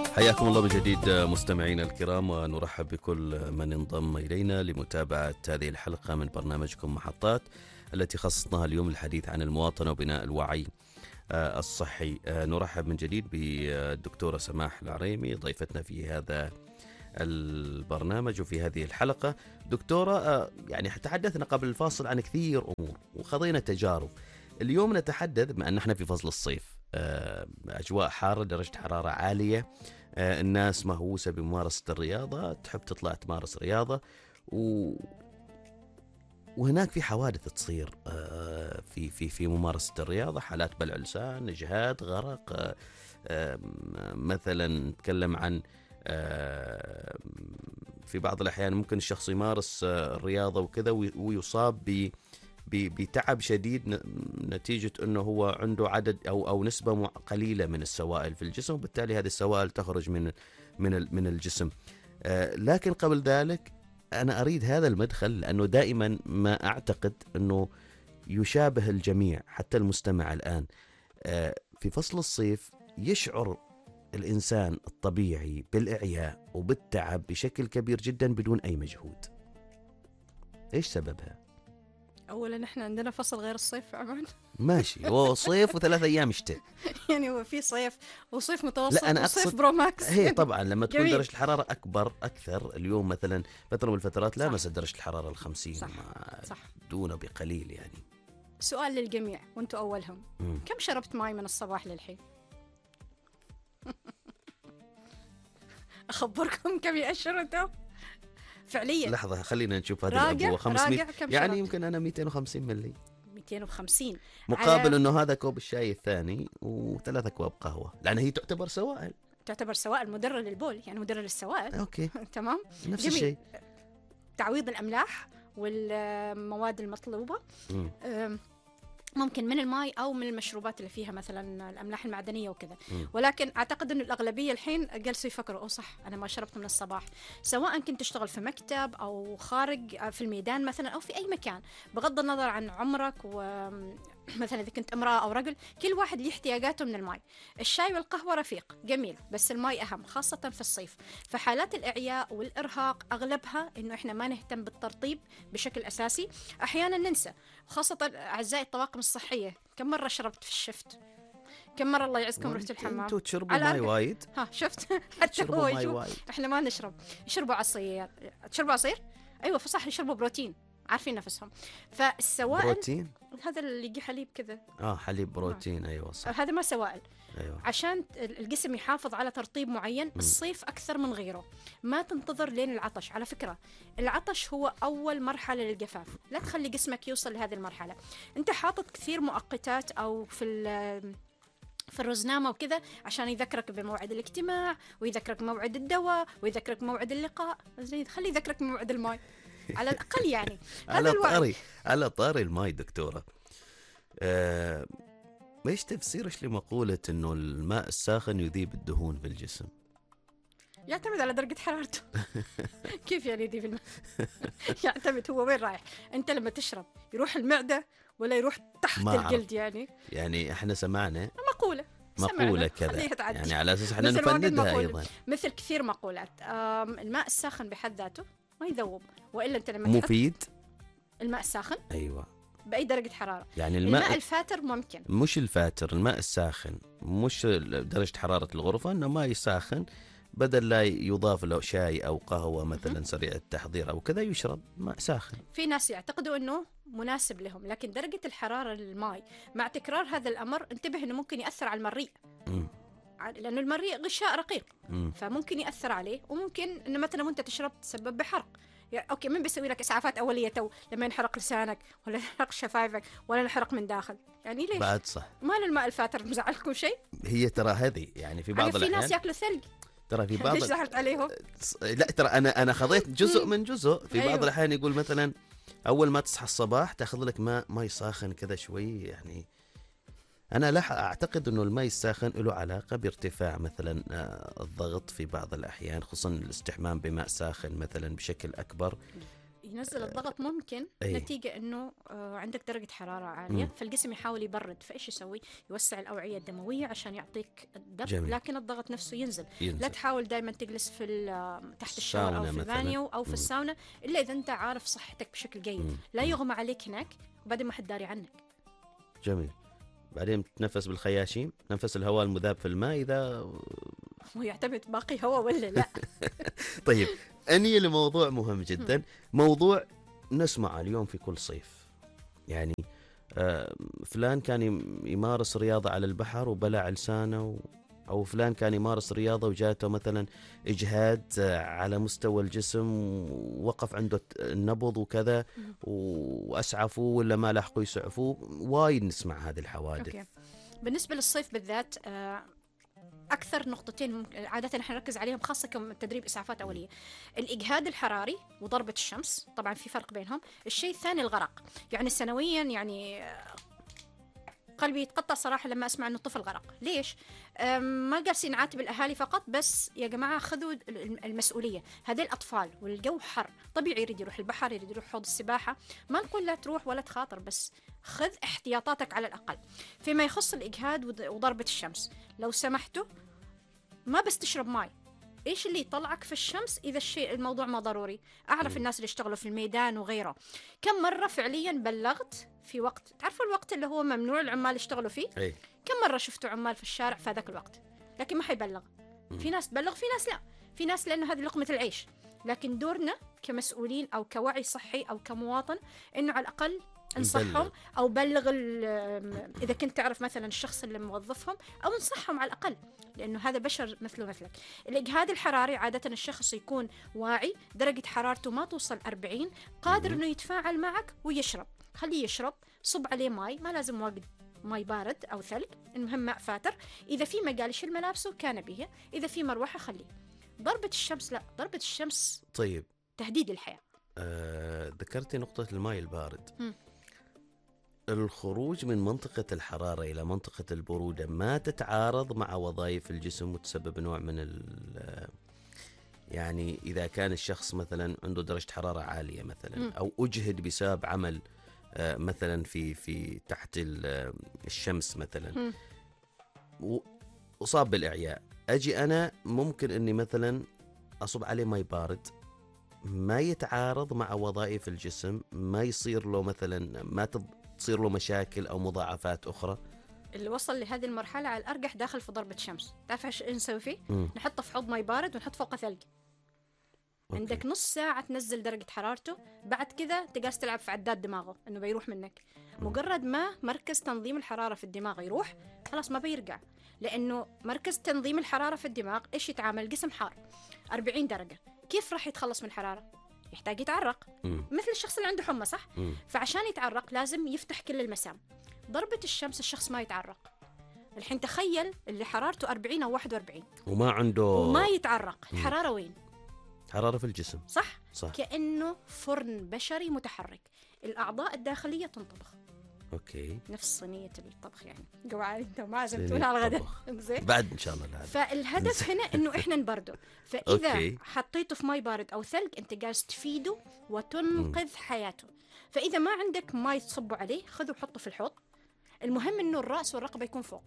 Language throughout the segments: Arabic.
حياكم الله من جديد مستمعينا الكرام، ونرحب بكل من انضم إلينا لمتابعة هذه الحلقة من برنامجكم محطات التي خصصناها اليوم للحديث عن المواطنة وبناء الوعي الصحي. نرحب من جديد بالدكتورة سماح العريمي ضيفتنا في هذا البرنامج وفي هذه الحلقة. دكتورة، يعني تحدثنا قبل الفاصل عن كثير أمور وخضينا تجارب. اليوم نتحدث بما أن احنا في فصل الصيف، أجواء حارة، درجة حرارة عالية، الناس مهووسة بممارسة الرياضة، تحب تطلع تمارس رياضة، وهناك في حوادث تصير في ممارسة الرياضة، حالات بلع لسان، إجهاد، غرق. مثلا نتكلم عن في بعض الأحيان ممكن الشخص يمارس الرياضة وكذا ويصاب بتعب شديد نتيجة أنه هو عنده عدد أو نسبة قليلة من السوائل في الجسم، وبالتالي هذه السوائل تخرج من الجسم. لكن قبل ذلك أنا أريد هذا المدخل، لأنه دائما ما أعتقد أنه يشابه الجميع حتى المستمع الآن. في فصل الصيف يشعر الإنسان الطبيعي بالإعياء وبالتعب بشكل كبير جدا بدون أي مجهود. إيش سببها؟ اولا احنا عندنا فصل غير الصيف في عمان. ماشي، هو صيف وثلاث ايام شتاء. يعني هو في صيف وصيف متوسط لا، أنا وصيف أقصد برو ماكس. هي طبعا لما تكون جميل. درجة الحرارة أكثر. اليوم مثلا فترة من الفترات صح. لامست درجة الحرارة 50، صح. دون بقليل يعني. سؤال للجميع وانتم اولهم، كم شربت ماي من الصباح للحين؟ اخبركم كم يأشرتوا فعليا. لحظة، خلينا نشوف هذه راجع الأبوة. 500 راجع كم يعني شربت؟ يمكن أنا 250 ملي، 250 مقابل أنه هذا كوب الشاي الثاني و3 أكواب قهوة، لأن هي تعتبر سوائل. تعتبر سوائل مدرة للبول، يعني مدرة للسوائل. أوكي. تمام. نفس جميل. الشيء. تعويض الأملاح والمواد المطلوبة ممكن من الماء أو من المشروبات اللي فيها مثلا الأملاح المعدنية وكذا. ولكن أعتقد أن الأغلبية الحين جلسوا يفكروا صح، أنا ما شربت من الصباح، سواء كنت تشتغل في مكتب أو خارج في الميدان مثلا أو في أي مكان، بغض النظر عن عمرك مثلا إذا كنت امرأة أو رجل، كل واحد له احتياجاته من الماء. الشاي والقهوة رفيق جميل، بس الماء أهم خاصة في الصيف. فحالات الإعياء والإرهاق أغلبها إنه إحنا ما نهتم بالترطيب بشكل أساسي، أحيانا ننسى، خاصة أعزائي الطواقم الصحية. كم مرة شربت في الشفت؟ كم مرة الله يعزكم رحت الحمام؟ أنتوا تشربوا ماي وايد؟ شفت حتى هو ماي وايد. إحنا ما نشرب، يشربوا عصير. تشربوا عصير؟ أيوة فصح، يشربوا بروتين، عارفين نفسهم. فالسوائل بروتين؟ هذا اللي يجي حليب كذا. حليب بروتين. أيوة صح. هذا ما سوائل. أيوة. عشان الجسم يحافظ على ترطيب معين. الصيف أكثر من غيره، ما تنتظر لين العطش. على فكرة العطش هو أول مرحلة للجفاف، لا تخلي جسمك يوصل لهذه المرحلة. أنت حاطط كثير مؤقتات أو في الرزنامة وكذا عشان يذكرك بموعد الاجتماع، ويذكرك موعد الدواء، ويذكرك موعد اللقاء. زين، خلي يذكرك بموعد الماء على الأقل يعني. على طاري الماء دكتورة، ايش تفسيرش لمقولة انه الماء الساخن يذيب الدهون في الجسم؟ يعتمد على درجة حرارته. كيف يعني يذيب الماء؟ يعتمد هو وين رايح. انت لما تشرب يروح المعدة ولا يروح تحت الجلد؟ يعني احنا سمعنا مقولة كذا، يعني على اساس احنا نفندها ايضا، مثل كثير مقولات. الماء الساخن بحد ذاته ما يذوب، والا انت لما مفيد. الماء الساخن ايوه بأي درجة حرارة. يعني الماء الفاتر ممكن، مش الفاتر، الماء الساخن، مش درجة حرارة الغرفة، انه ماء ساخن بدل لا يضاف له شاي او قهوة مثلا سريع التحضير او كذا، يشرب ماء ساخن. في ناس يعتقدوا انه مناسب لهم، لكن درجة الحرارة للماء مع تكرار هذا الامر انتبه انه ممكن يأثر على المريء. لانه المريء غشاء رقيق، فممكن يأثر عليه، وممكن انه مثلا وانت تشرب تسبب بحرق. اوكي، من بيسوي لك اسعافات اوليه لما ينحرق لسانك ولا ينحرق شفايفك ولا ينحرق من داخل؟ يعني ليش بعد صح. ما الماء الفاتر مزعلكم شيء؟ هي ترى هذه يعني في بعض الاحيان في ناس ياكلوا ثلج، ترى في بعض ليش زعلت عليهم؟ لا ترى انا خذيت جزء من جزء. في بعض الاحيان يقول مثلا اول ما تصحى الصباح تاخذ لك ماء ساخن كذا شوي. يعني أنا لا أعتقد أنه الماء الساخن له علاقة بارتفاع مثلا الضغط في بعض الأحيان، خصوصا الاستحمام بماء ساخن مثلا بشكل أكبر. ينزل الضغط ممكن نتيجة أنه عندك درجة حرارة عالية، فالجسم يحاول يبرد، فإيش يسوي؟ يوسع الأوعية الدموية عشان يعطيك الدفء، لكن الضغط نفسه ينزل. لا تحاول دايما تجلس في تحت الشاور أو في البانيو أو في الساونا إلا إذا أنت عارف صحتك بشكل جيد. لا يغمى عليك هناك وبعدين ما حد داري عنك. جميل. بعدين تنفس بالخياشيم، نفس الهواء المذاب في الماء إذا هو يعتمد باقي هواء ولا لا. طيب أني لموضوع مهم جدا، موضوع نسمع اليوم في كل صيف، يعني فلان كان يمارس رياضة على البحر وبلع لسانه، أو فلان كان يمارس رياضة وجاته مثلا إجهاد على مستوى الجسم ووقف عنده النبض وكذا وأسعفوا ولا ما لحقوا يسعفوا. وايد نسمع هذه الحوادث. أوكي. بالنسبة للصيف بالذات أكثر نقطتين عادة نحن نركز عليهم خاصة كتدريب إسعافات أولية: الإجهاد الحراري وضربة الشمس، طبعا في فرق بينهم. الشيء الثاني الغرق. يعني سنويا يعني قلبي يتقطع صراحة لما أسمع أنه الطفل غرق. ليش؟ ما جالسين نعاتب الأهالي فقط، بس يا جماعة خذوا المسؤولية. هذه الأطفال والجو حر، طبيعي يريد يروح البحر، يريد يروح حوض السباحة، ما نقول لا تروح ولا تخاطر، بس خذ احتياطاتك على الأقل. فيما يخص الإجهاد وضربة الشمس، لو سمحتوا ما بس تشرب ماء. إيش اللي يطلعك في الشمس إذا الموضوع ما ضروري؟ أعرف الناس اللي يشتغلوا في الميدان وغيره، كم مرة فعليا بلغت في وقت، تعرفوا الوقت اللي هو ممنوع العمال يشتغلوا فيه؟ كم مرة شفتوا عمال في الشارع في هذاك الوقت؟ لكن ما حيبلغ. في ناس تبلغ، في ناس لا، في ناس لأنه هذه لقمة العيش. لكن دورنا كمسؤولين أو كوعي صحي أو كمواطن إنه على الأقل انصحهم أو بلغ إذا كنت تعرف مثلا الشخص اللي موظفهم، أو انصحهم على الأقل، لأنه هذا بشر مثله مثلك. الإجهاد الحراري عادة الشخص يكون واعي، درجة حرارته ما توصل 40، قادر إنه يتفاعل معك ويشرب. خليه يشرب، صب عليه ماي، ما لازم واجد ماي بارد أو ثلج، المهم ماء فاتر. إذا في مجال يشيل ملابسه كان بها، إذا في مروحة خليه. ضربة الشمس لا، ضربة الشمس طيب تهديد الحياة. ذكرتي نقطة الماء البارد. الخروج من منطقة الحرارة إلى منطقة البرودة ما تتعارض مع وظائف الجسم وتسبب نوع من يعني إذا كان الشخص مثلا عنده درجة حرارة عالية مثلا أو أجهد بسبب عمل مثلا في تحت الشمس مثلا وأصاب بالإعياء، أجي أنا ممكن أني مثلا أصب عليه ماء بارد، ما يتعارض مع وظائف الجسم، ما يصير له مثلا ما تصير له مشاكل أو مضاعفات أخرى. اللي وصل لهذه المرحلة على الأرجح داخل في ضربة شمس. تعرف إيش نسوي فيه؟ نحطه في حوض ماء بارد ونحط فوقه ثلج. عندك نص ساعة تنزل درجة حرارته، بعد كذا تقاس تلعب في عداد دماغه إنه بيروح منك. مجرد ما مركز تنظيم الحرارة في الدماغ يروح، خلاص ما بيرجع، لأنه مركز تنظيم الحرارة في الدماغ إيش يتعامل؟ الجسم حار 40 درجة، كيف راح يتخلص من الحرارة؟ يحتاج يتعرق. مثل الشخص اللي عنده حمى، صح؟ فعشان يتعرق لازم يفتح كل المسام. ضربة الشمس الشخص ما يتعرق. الحين تخيل اللي حرارته 40 أو 41 وما عنده وما يتعرق، الحرارة وين؟ حرارة في الجسم. صح؟ كأنه فرن بشري متحرك، الأعضاء الداخلية تنطبخ. أوكي. نفس صينية الطبخ يعني. جوعان أنت ما عزمتونا على الغداء. زين. بعد إن شاء الله. فالهدف هنا إنه إحنا نبرده. فإذا حطيته في ماء بارد أو ثلج أنت جالس تفيده وتنقذ حياته. فإذا ما عندك ماء تصبه عليه، خذه وحطه في الحوض. المهم إنه الرأس والرقبة يكون فوق،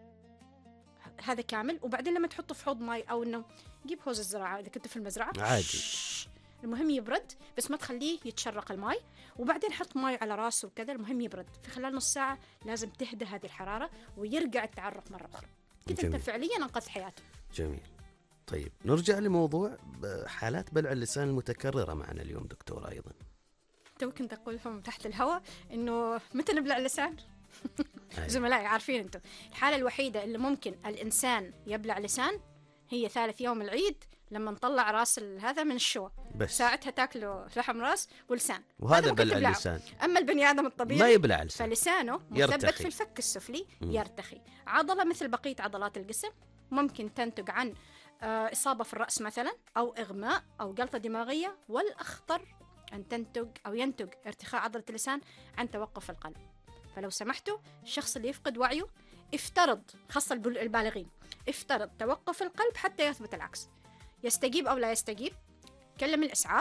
هذا كامل. وبعدين لما تحطه في حوض ماي أو إنه جيب هوز الزراعة إذا كنت في المزرعة عادي، المهم يبرد، بس ما تخليه يتشرق الماء. وبعدين حط ماء على راسه وكذا، المهم يبرد. في خلال نص ساعة لازم تهدى هذه الحرارة ويرجع التعرق مرة أخرى. كده أنت فعليا أنقذ حياته. جميل. طيب نرجع لموضوع حالات بلع اللسان المتكررة معنا اليوم دكتورة. أيضا كنت أقول لهم تحت الهواء إنه متى نبلع اللسان؟ زملائي عارفين أنتم الحالة الوحيدة اللي ممكن الإنسان يبلع لسان هي ثالث يوم العيد، لما نطلع راس هذا من الشوى، ساعتها تاكله لحم راس ولسان، وهذا بلع اللسان. أما البني آدم الطبيعي ما يبلع لسان، فلسانه مثبت في الفك السفلي يرتخي. عضلة مثل بقية عضلات الجسم ممكن تنتج عن إصابة في الرأس مثلا، أو إغماء أو جلطة دماغية، والأخطر أن تنتج أو ينتج ارتخاء عضلة اللسان عن توقف القلب. فلو سمحتوا الشخص اللي يفقد وعيه افترض، خاصة البالغين، افترض توقف القلب حتى يثبت العكس. يستجيب أو لا يستجيب، كلم الإسعاف،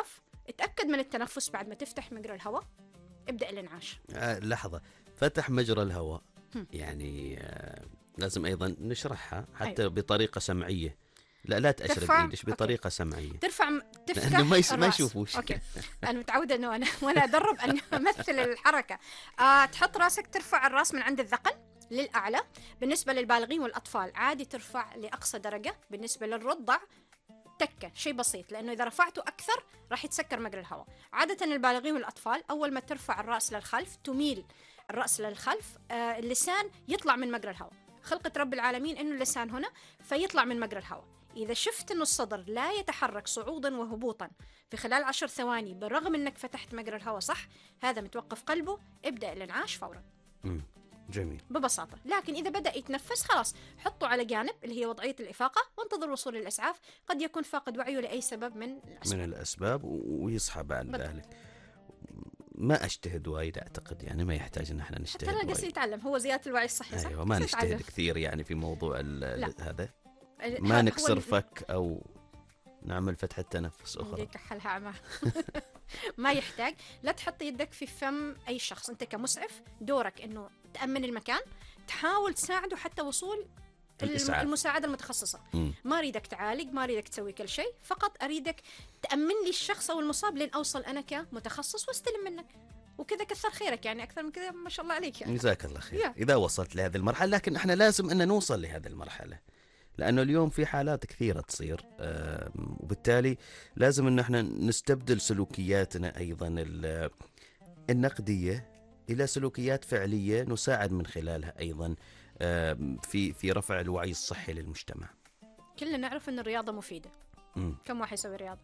اتأكد من التنفس بعد ما تفتح مجرى الهواء، ابدأ الانعاش. لحظة، فتح مجرى الهواء يعني لازم أيضا نشرحها حتى أيوة. بطريقة سمعية. لا تأشر بإيدش، بطريقة سمعية. تفتح ما الرأس. يشوفوش. اوكي، انا متعوده انه انا وانا ادرب ان امثل الحركه. تحط راسك، ترفع الراس من عند الذقن للاعلى. بالنسبه للبالغين والاطفال عادي ترفع لاقصى درجه. بالنسبه للرضع تكه، شيء بسيط، لانه اذا رفعته اكثر راح يتسكر مجرى الهواء. عاده البالغين والاطفال اول ما ترفع الراس للخلف، تميل الراس للخلف، اللسان يطلع من مجرى الهواء. خلقة رب العالمين انه اللسان هنا فيطلع من مجرى الهواء. إذا شفت أن الصدر لا يتحرك صعودا وهبوطا في خلال 10 ثواني بالرغم أنك فتحت مجرى الهواء صح، هذا متوقف قلبه، ابدأ الانعاش فورا. جميل. ببساطة. لكن إذا بدأ يتنفس خلاص حطه على جانب اللي هي وضعية الإفاقة، وانتظر وصول الإسعاف. قد يكون فاقد وعيه لأي سبب من الأسباب ويصحى بعد ذلك. ما أجتهد وايد أعتقد، يعني ما يحتاج إن احنا نجتهد. ترى قصدي يتعلم، هو زيادة الوعي الصحي صح؟ أيوة، ما نجتهد كثير يعني في موضوع هذا. ما ما نكسر فك أو نعمل فتحة تنفس أخرى. كحلها عمى. ما يحتاج. لا تحط يدك في فم أي شخص. أنت كمسعف دورك إنه تأمن المكان، تحاول تساعده حتى وصول المساعدة المتخصصة. ما أريدك تعالج، ما أريدك تسوي كل شيء، فقط أريدك تأمن لي الشخص أو المصاب لين أوصل أنا كمتخصص واستلم منك، وكذا كثر خيرك. يعني أكثر من كذا ما شاء الله عليك يعني. جزاك الله خير إذا وصلت لهذه المرحلة. لكن إحنا لازم أن نوصل لهذه المرحلة، لأنه اليوم في حالات كثيرة تصير، وبالتالي لازم أن احنا نستبدل سلوكياتنا أيضا النقدية إلى سلوكيات فعلية نساعد من خلالها أيضا في رفع الوعي الصحي للمجتمع. كلنا نعرف أن الرياضة مفيدة. كم واحد يسوي رياضة؟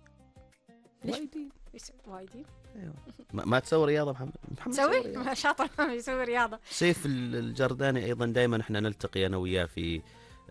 وايدين. أيوة. ما تسوي رياضة محمد تسوي؟ شاطر يسوي رياضة. سيف الجرداني أيضا دائما احنا نلتقي أنا وياه في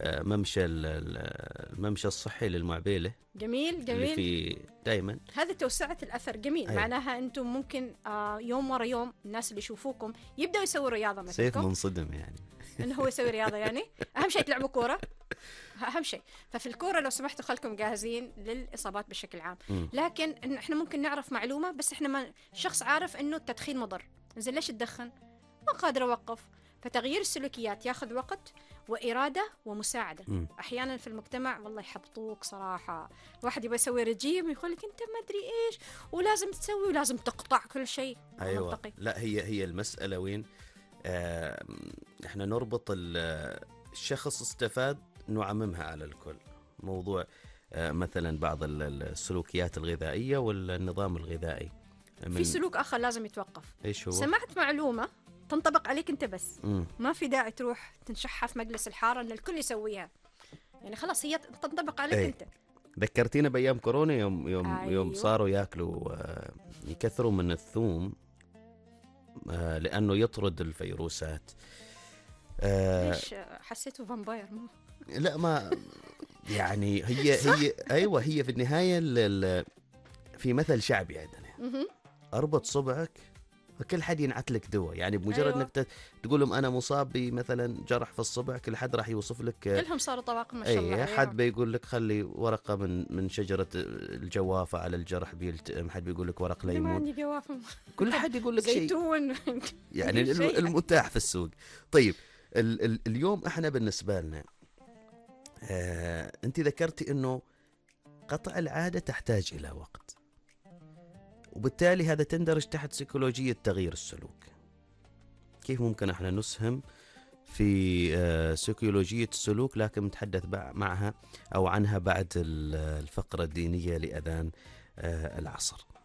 الممشى الصحي للمعبيلة. جميل. في دائما هذه توسعة الأثر. جميل. أيوة. معناها أنتم ممكن يوم ورا يوم الناس اللي يشوفوكم يبدأوا يسووا رياضة مثلكم. سيف منصدم يعني إنه هو يسوي رياضة. يعني أهم شيء تلعبوا كورة، أهم شيء. ففي الكورة لو سمحتوا خلكم جاهزين للإصابات بشكل عام. لكن إن إحنا ممكن نعرف معلومة بس إحنا ما شخص عارف إنه التدخين مضر. إنزين ليش تدخن؟ ما قادر أوقف. فتغيير السلوكيات ياخذ وقت وإرادة ومساعدة. أحيانا في المجتمع والله يحبطوك صراحة. واحد يبغى يسوي رجيم يقول لك أنت ما أدري إيش ولازم تسوي ولازم تقطع كل شيء. أيوة. منطقي. لا هي المسألة وين احنا نربط الشخص استفاد نعممها على الكل. موضوع مثلا بعض السلوكيات الغذائية والنظام الغذائي. في سلوك آخر لازم يتوقف. إيش هو؟ سمعت معلومة تنطبق عليك أنت بس. ما في داعي تروح تنشحها في مجلس الحارة أن الكل يسويها. يعني خلاص هي تنطبق عليك أنت. ذكرتينا بأيام كورونا يوم أيوة. يوم صاروا يأكلوا يكثروا من الثوم لأنه يطرد الفيروسات. ليش حسيته فامباير؟ لا ما يعني هي أيوة هي في النهاية في مثل شعبي عندنا أربط صبعك وكل حد ينعت لك دواء. يعني بمجرد أيوة. انك تقول لهم انا مصاب بمثلا جرح في الصبع، كل حد راح يوصف لك. كلهم صاروا طواقم ما شاء الله. حد بيقول لك خلي ورقه من شجره الجوافه على الجرح بيلتئم، حد بيقول لك ورق ليمون. كل حد يقول لك شيء زيتون يعني المتاح في السوق. طيب اليوم احنا بالنسبه لنا انت ذكرتي انه قطع العاده تحتاج الى وقت، وبالتالي هذا تندرج تحت سيكولوجية تغيير السلوك. كيف ممكن احنا نسهم في سيكولوجية السلوك؟ لكن نتحدث معها أو عنها بعد الفقرة الدينية لأذان العصر.